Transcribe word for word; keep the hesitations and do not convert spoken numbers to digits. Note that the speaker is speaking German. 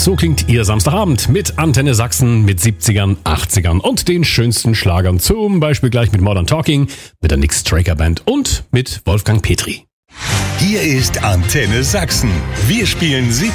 So klingt Ihr Samstagabend mit Antenne Sachsen, mit siebzigern, achtzigern und den schönsten Schlagern. Zum Beispiel gleich mit Modern Talking, mit der Nick Straker Band und mit Wolfgang Petri. Hier ist Antenne Sachsen. Wir spielen siebzig